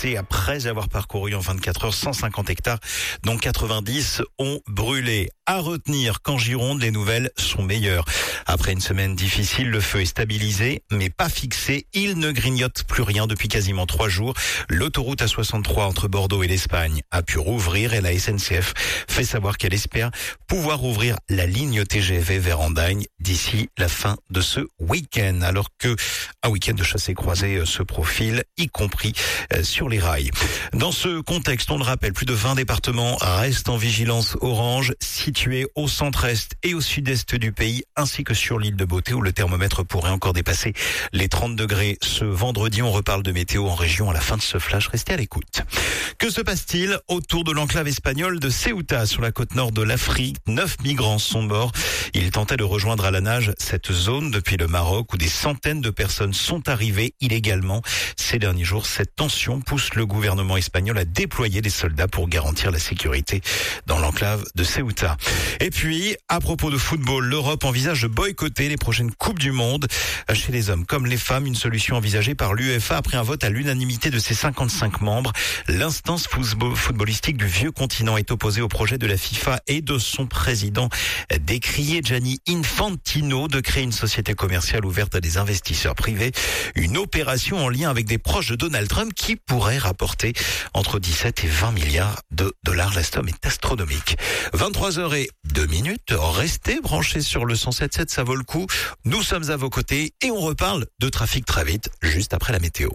glacé après avoir parcouru en 24 heures 150 hectares, dont 90 ont brûlé. À retenir qu'en Gironde, les nouvelles sont meilleures. Après une semaine difficile, le feu est stabilisé, mais pas fixé. Il ne grignote plus rien depuis quasiment 3 jours. L'autoroute A63 entre Bordeaux et l'Espagne a pu rouvrir et la SNCF fait savoir qu'elle espère pouvoir ouvrir la ligne TGV vers Andagne d'ici la fin de ce week-end. Alors que un week-end de chassé-croisé se profile, y compris sur les rails. Dans ce contexte, on le rappelle, plus de 20 départements restent en vigilance orange, situés au centre-est et au sud-est du pays, ainsi que sur l'île de Beauté où le thermomètre pourrait encore dépasser les 30 degrés. Ce vendredi, on reparle de météo en région à la fin de ce flash. Restez à l'écoute. Que se passe-t-il autour de l'enclave espagnole de Ceuta, sur la côte nord de l'Afrique? 9 migrants sont morts. Ils tentaient de rejoindre à la nage cette zone depuis le Maroc où des centaines de personnes sont arrivées illégalement. Ces derniers jours, cette tension pousse le gouvernement espagnol à déployer des soldats pour garantir la sécurité dans l'enclave de Ceuta. Et puis, à propos de football, l'Europe envisage de boycotter les prochaines Coupes du Monde. Chez les hommes comme les femmes, une solution envisagée par l'UEFA après un vote à l'unanimité de ses 55 membres. L'instance footballistique du vieux continent est opposée au projet de la FIFA et de son président décrié Gianni Infantino de créer une société commerciale ouverte à des investisseurs privés. Une opération en lien avec des proches de Donald Trump qui pourrait rapporter entre 17 et 20 milliards de dollars. La somme est astronomique. 23h02. Restez branchés sur le 107.7, ça vaut le coup. Nous sommes à vos côtés et on reparle de trafic très vite, juste après la météo.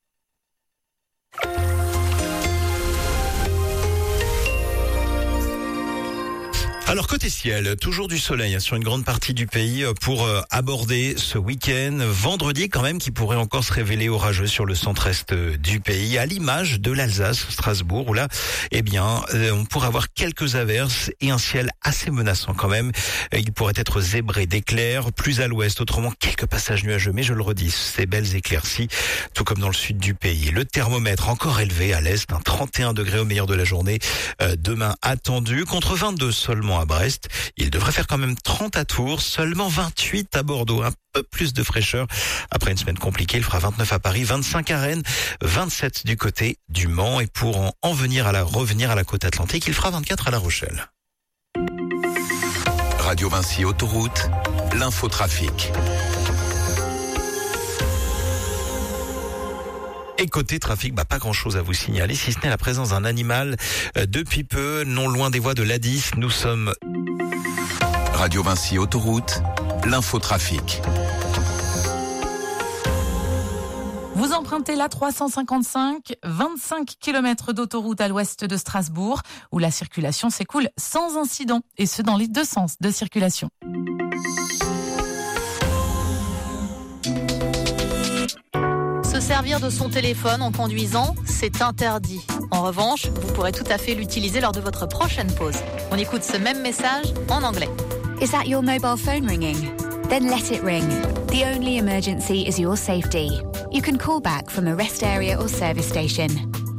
Alors côté ciel, toujours du soleil sur une grande partie du pays pour aborder ce week-end. Vendredi quand même qui pourrait encore se révéler orageux sur le centre-est du pays, à l'image de l'Alsace, Strasbourg, où là, on pourrait avoir quelques averses et un ciel assez menaçant quand même. Il pourrait être zébré d'éclairs, plus à l'ouest, autrement quelques passages nuageux, mais je le redis, ces belles éclaircies, tout comme dans le sud du pays. Le thermomètre encore élevé à l'est, 31 degrés au meilleur de la journée. Demain attendu, contre 22 seulement à Brest. Il devrait faire quand même 30 à Tours, seulement 28 à Bordeaux. Un peu plus de fraîcheur. Après une semaine compliquée, il fera 29 à Paris, 25 à Rennes, 27 du côté du Mans. Et pour en revenir à la côte atlantique, il fera 24 à La Rochelle. Radio Vinci Autoroute, l'infotrafic. Et côté trafic, pas grand chose à vous signaler, si ce n'est la présence d'un animal depuis peu, non loin des voies de l'A10. Nous sommes... Radio Vinci Autoroute, l'infotrafic. Vous empruntez la 355, 25 km d'autoroute à l'ouest de Strasbourg, où la circulation s'écoule sans incident, et ce dans les deux sens de circulation. Se servir de son téléphone en conduisant, c'est interdit. En revanche, vous pourrez tout à fait l'utiliser lors de votre prochaine pause. On écoute ce même message en anglais. Is that your mobile phone ringing? Then let it ring. The only emergency is your safety. You can call back from a rest area or service station.